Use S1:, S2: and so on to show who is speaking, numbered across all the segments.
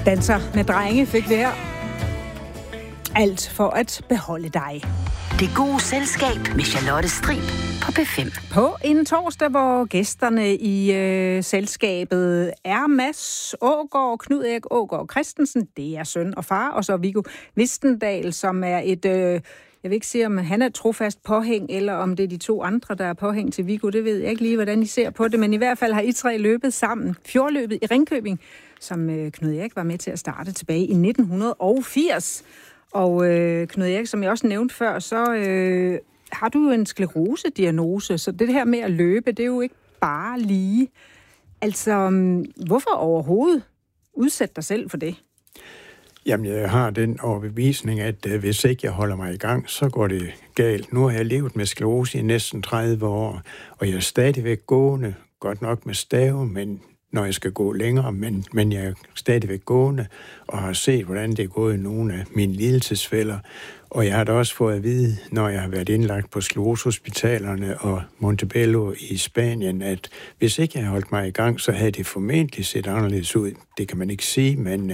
S1: Danser med drenge fik vi her. Alt for at beholde dig.
S2: Det gode selskab med Charlotte Strib på P5.
S1: På en torsdag, hvor gæsterne i selskabet er Mads Aagaard, Knud Erik Aagaard Christensen, det er søn og far, og så Viggo Vistendal, som er et, jeg vil ikke sige, om han er trofast påhæng, eller om det er de to andre, der er påhæng til Viggo. Det ved jeg ikke lige, hvordan I ser på det, men i hvert fald har I tre løbet sammen. Fjordløbet i Ringkøbing, som Knud Erik var med til at starte tilbage i 1980. Og Knud Erik, som jeg også nævnte før, så har du jo en sklerosediagnose, så det her med at løbe, det er jo ikke bare lige. Altså, hvorfor overhovedet udsætte dig selv for det?
S3: Jamen, jeg har den overbevisning, at hvis ikke jeg holder mig i gang, så går det galt. Nu har jeg levet med sklerose i næsten 30 år, og jeg er stadigvæk gående, godt nok med stave, men når jeg skal gå længere, men jeg er stadigvæk gående, og har set, hvordan det er gået i nogle af mine lidelsesfælder. Og jeg har da også fået at vide, når jeg har været indlagt på sklerosehospitalerne og Montebello i Spanien, at hvis ikke jeg havde holdt mig i gang, så havde det formentlig set anderledes ud. Det kan man ikke sige, men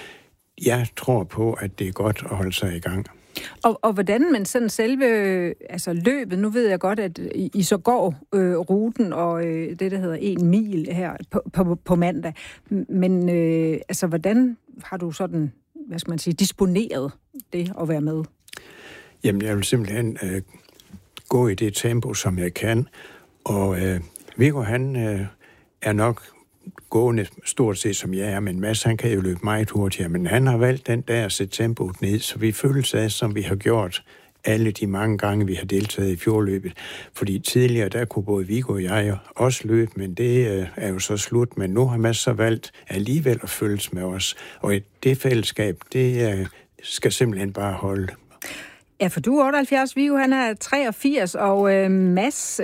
S3: jeg tror på, at det er godt at holde sig i gang.
S1: Og hvordan man sådan selve løbet, nu ved jeg godt, at I så går ruten og det, der hedder 1 mil her på mandag. Men hvordan har du sådan, hvad skal man sige, disponeret det at være med?
S3: Jamen, jeg vil simpelthen gå i det tempo, som jeg kan. Og Viggo, han er nok gående stort set som jeg er, men Mads, han kan jo løbe meget hurtigere, men han har valgt den der at sætte tempoet ned, så vi føles af, som vi har gjort alle de mange gange, vi har deltaget i fjordløbet. Fordi tidligere, der kunne både Viggo og jeg også løbe, men det er jo så slut. Men nu har Mads så valgt alligevel at følges med os. Og det fællesskab, det skal simpelthen bare holde.
S1: Ja, for du er 78, Viggo, han er 83, og Mads,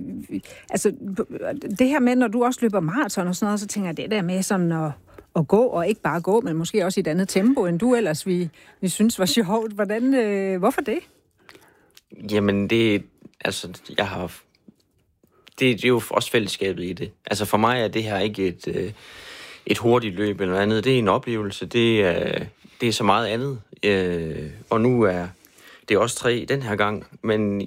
S1: det her med, når du også løber maraton og sådan noget, så tænker jeg, det der med sådan at gå, og ikke bare gå, men måske også i et andet tempo, end du ellers vi synes var sjovt. Hvorfor det?
S4: Jamen, det er jo også fællesskabet i det. Altså for mig er det her ikke et hurtigt løb eller noget andet. Det er en oplevelse. Det er så meget andet. Og nu er det er også 3 den her gang, men